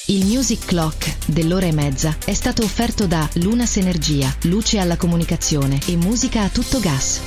Il Music Clock dell'ora e mezza è stato offerto da Lunas Energia, luce alla comunicazione e musica a tutto gas.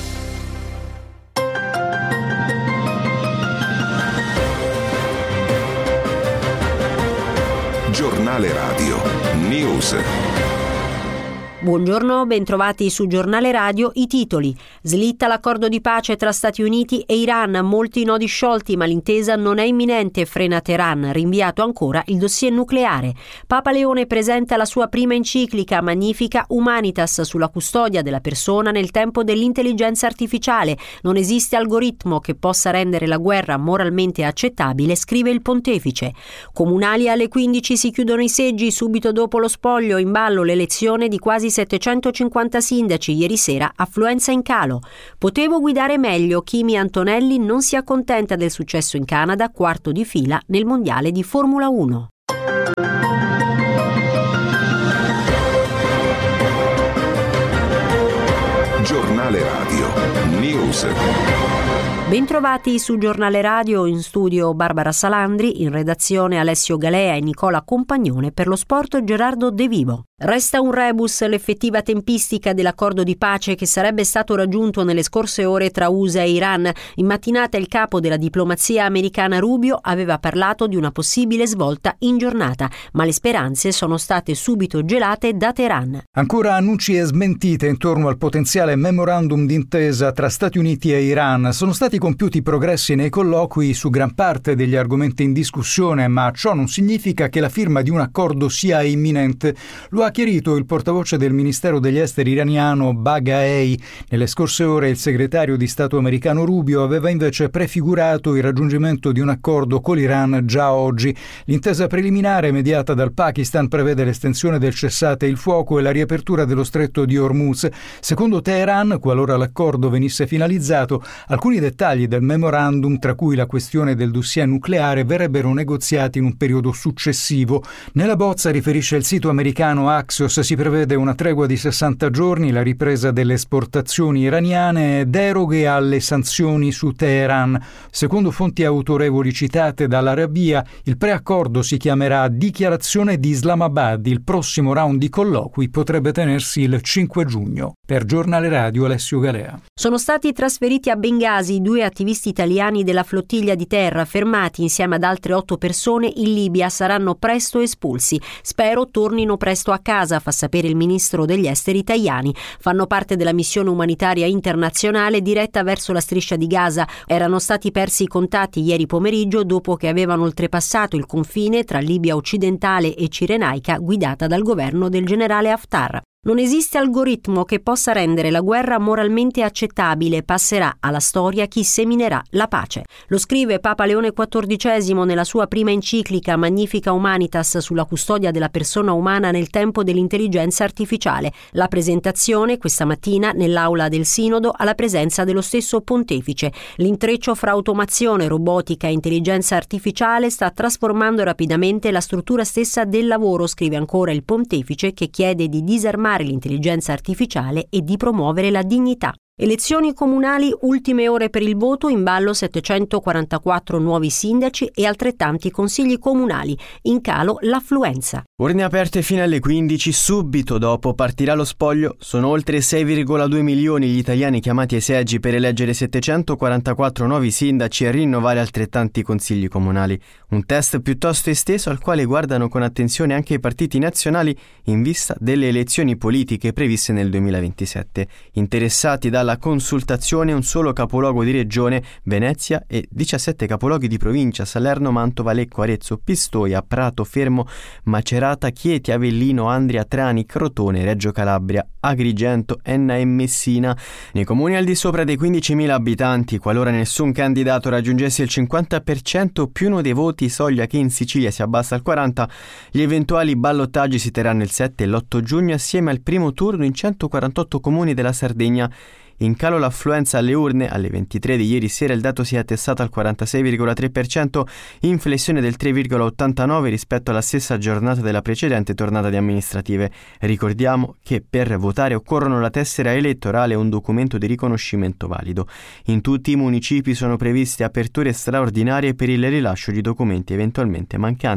Giornale Radio News. Buongiorno, bentrovati su Giornale Radio. I titoli: slitta l'accordo di pace tra Stati Uniti e Iran, molti nodi sciolti ma l'intesa non è imminente, frena Teheran, rinviato ancora il dossier nucleare. Papa Leone presenta la sua prima enciclica Magnifica Humanitas sulla custodia della persona nel tempo dell'intelligenza artificiale. Non esiste algoritmo che possa rendere la guerra moralmente accettabile, scrive il pontefice. Comunali alle 15 si chiudono i seggi subito dopo lo spoglio, in ballo l'elezione di quasi 750 sindaci, ieri sera affluenza in calo. Potevo guidare meglio, Kimi Antonelli non si accontenta del successo in Canada, quarto di fila nel mondiale di Formula 1. Giornale Radio News. Bentrovati su Giornale Radio, in studio Barbara Salandri, in redazione Alessio Galea e Nicola Compagnone, per lo sport Gerardo De Vivo. Resta un rebus l'effettiva tempistica dell'accordo di pace che sarebbe stato raggiunto nelle scorse ore tra USA e Iran. In mattinata il capo della diplomazia americana Rubio aveva parlato di una possibile svolta in giornata, ma le speranze sono state subito gelate da Teheran. Ancora annunci e smentite intorno al potenziale memorandum d'intesa tra Stati Uniti e Iran. Sono stati compiuti progressi nei colloqui su gran parte degli argomenti in discussione, ma ciò non significa che la firma di un accordo sia imminente. Lo ha chiarito il portavoce del Ministero degli Esteri iraniano Baghai. Nelle scorse ore il segretario di Stato americano Rubio aveva invece prefigurato il raggiungimento di un accordo con l'Iran già oggi. L'intesa preliminare mediata dal Pakistan prevede l'estensione del cessate il fuoco e la riapertura dello stretto di Hormuz. Secondo Teheran, qualora l'accordo venisse finalizzato, alcuni dettagli del memorandum, tra cui la questione del dossier nucleare, verrebbero negoziati in un periodo successivo. Nella bozza, riferisce il sito americano Axios, si prevede una tregua di 60 giorni, la ripresa delle esportazioni iraniane e deroghe alle sanzioni su Teheran. Secondo fonti autorevoli citate dall'Arabia, il preaccordo si chiamerà Dichiarazione di Islamabad. Il prossimo round di colloqui potrebbe tenersi il 5 giugno. Per Giornale Radio Alessio Galea. Sono stati trasferiti a Bengasi 2 attivisti italiani della flottiglia di terra, fermati insieme ad altre 8 persone in Libia, saranno presto espulsi. Spero tornino presto a casa, fa sapere il ministro degli esteri Tajani. Fanno parte della missione umanitaria internazionale diretta verso la striscia di Gaza. Erano stati persi i contatti ieri pomeriggio dopo che avevano oltrepassato il confine tra Libia occidentale e Cirenaica, guidata dal governo del generale Haftar. Non esiste algoritmo che possa rendere la guerra moralmente accettabile, passerà alla storia chi seminerà la pace. Lo scrive Papa Leone XIV nella sua prima enciclica Magnifica Humanitas sulla custodia della persona umana nel tempo dell'intelligenza artificiale. La presentazione questa mattina nell'aula del Sinodo alla presenza dello stesso pontefice. L'intreccio fra automazione, robotica e intelligenza artificiale sta trasformando rapidamente la struttura stessa del lavoro, scrive ancora il pontefice, che chiede di disarmare l'intelligenza artificiale e di promuovere la dignità. Elezioni comunali, ultime ore per il voto, in ballo 744 nuovi sindaci e altrettanti consigli comunali, in calo l'affluenza. Urne aperte fino alle 15, subito dopo partirà lo spoglio. Sono oltre 6,2 milioni gli italiani chiamati ai seggi per eleggere 744 nuovi sindaci e rinnovare altrettanti consigli comunali. Un test piuttosto esteso al quale guardano con attenzione anche i partiti nazionali in vista delle elezioni politiche previste nel 2027. Interessati dalla consultazione un solo capoluogo di regione, Venezia, e 17 capoluoghi di provincia: Salerno, Mantova, Lecco, Arezzo, Pistoia, Prato, Fermo, Macerata, Chieti, Avellino, Andria, Trani, Crotone, Reggio Calabria, Agrigento, Enna e Messina. Nei comuni al di sopra dei 15.000 abitanti, qualora nessun candidato raggiungesse il 50% più uno dei voti, soglia che in Sicilia si abbassa al 40%, gli eventuali ballottaggi si terranno il 7 e l'8 giugno assieme al primo turno in 148 comuni della Sardegna. In calo l'affluenza alle urne, alle 23 di ieri sera il dato si è attestato al 46,3%, in flessione del 3,89% rispetto alla stessa giornata della precedente tornata di amministrative. Ricordiamo che per votare occorrono la tessera elettorale e un documento di riconoscimento valido. In tutti i municipi sono previste aperture straordinarie per il rilascio di documenti eventualmente mancanti.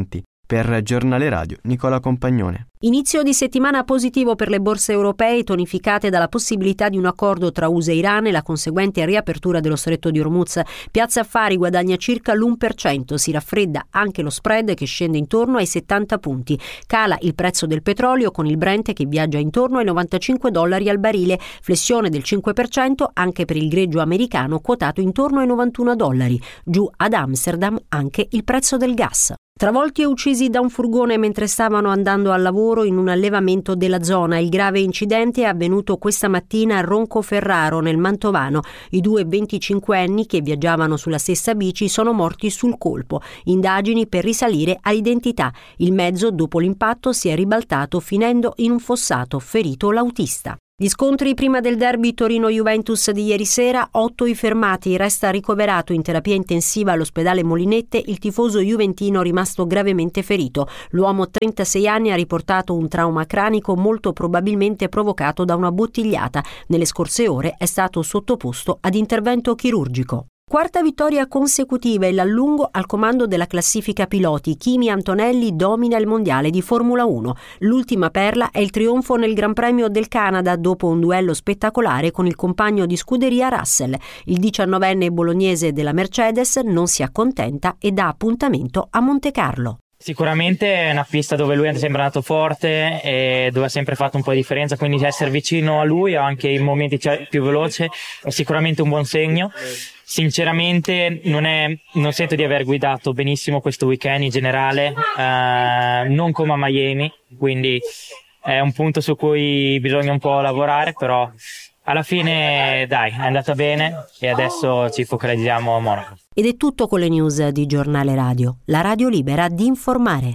Per Giornale Radio, Nicola Compagnone. Inizio di settimana positivo per le borse europee, tonificate dalla possibilità di un accordo tra USA e Iran e la conseguente riapertura dello stretto di Hormuz. Piazza Affari guadagna circa l'1%, si raffredda anche lo spread che scende intorno ai 70 punti. Cala il prezzo del petrolio con il Brent che viaggia intorno ai $95 al barile, flessione del 5% anche per il greggio americano quotato intorno ai $91. Giù ad Amsterdam anche il prezzo del gas. Travolti e uccisi da un furgone mentre stavano andando al lavoro in un allevamento della zona. Il grave incidente è avvenuto questa mattina a Roncoferraro, nel Mantovano. I due 25enni che viaggiavano sulla stessa bici sono morti sul colpo. Indagini per risalire all'identità. Il mezzo, dopo l'impatto, si è ribaltato finendo in un fossato, ferito l'autista. Gli scontri prima del derby Torino-Juventus di ieri sera, 8 i fermati, resta ricoverato in terapia intensiva all'ospedale Molinette il tifoso juventino rimasto gravemente ferito. L'uomo 36 anni ha riportato un trauma cranico molto probabilmente provocato da una bottigliata. Nelle scorse ore è stato sottoposto ad intervento chirurgico. Quarta vittoria consecutiva e l'allungo al comando della classifica piloti. Kimi Antonelli domina il mondiale di Formula 1. L'ultima perla è il trionfo nel Gran Premio del Canada dopo un duello spettacolare con il compagno di scuderia Russell. Il 19enne bolognese della Mercedes non si accontenta e dà appuntamento a Montecarlo. Sicuramente è una pista dove lui è sempre andato forte e dove ha sempre fatto un po' di differenza, quindi essere vicino a lui anche in momenti più veloci è sicuramente un buon segno. Sinceramente non sento di aver guidato benissimo questo weekend in generale, non come a Miami, quindi è un punto su cui bisogna un po' lavorare, però alla fine dai, è andata bene e adesso ci focalizziamo a Monaco. Ed è tutto con le news di Giornale Radio, la radio libera di informare.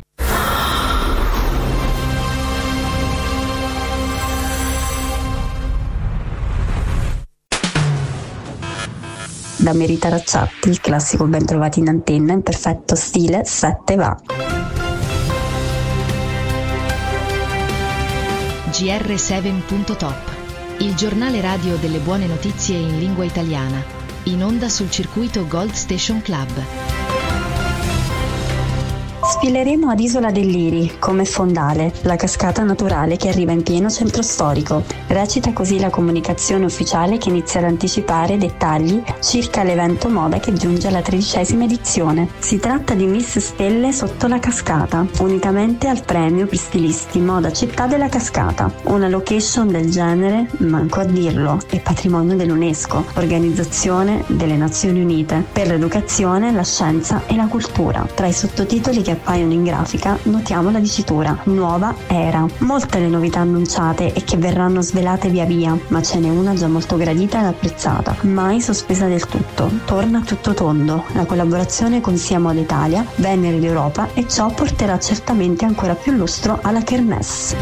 Da Merita Racciatti, il classico ben trovati in antenna in perfetto stile 7 va. GR7.top, il giornale radio delle buone notizie in lingua italiana, in onda sul circuito Gold Station Club. Sfileremo ad Isola del Liri, come fondale, la cascata naturale che arriva in pieno centro storico. Recita così la comunicazione ufficiale che inizia ad anticipare dettagli circa l'evento moda che giunge alla 13ª edizione. Si tratta di Miss Stelle sotto la cascata, unicamente al premio per stilisti moda città della cascata. Una location del genere, manco a dirlo, è patrimonio dell'UNESCO, Organizzazione delle Nazioni Unite per l'educazione, la scienza e la cultura. Tra i sottotitoli che appaiono in grafica notiamo la dicitura Nuova Era. Molte le novità annunciate e che verranno svelate via via, ma ce n'è una già molto gradita ed apprezzata, mai sospesa del tutto. Torna a tutto tondo la collaborazione con Sia Moda Italia, Venere d'Europa, e ciò porterà certamente ancora più lustro alla Kermesse.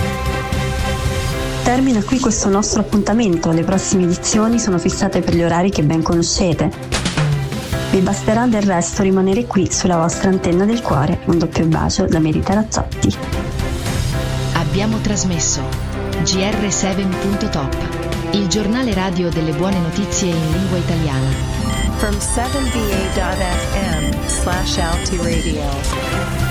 Termina qui questo nostro appuntamento, le prossime edizioni sono fissate per gli orari che ben conoscete. Vi basterà del resto rimanere qui sulla vostra antenna del cuore. Un doppio bacio da Merita Racciatti. Abbiamo trasmesso GR7.top, il giornale radio delle buone notizie in lingua italiana. From 7va.fm/Alti Radio.